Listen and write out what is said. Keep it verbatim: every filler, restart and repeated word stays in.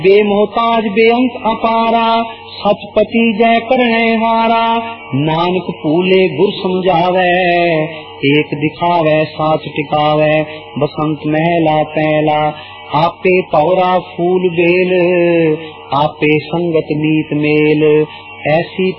बेमोहताज बेअंत अपारा, सचपति जय करने हारा। नानक पूले गुर समझावे, एक दिखावे साच टिकावे। बसंत महला पहला, आपे पौरा फूल बेल, आपे संगत नीत मेल। ऐसी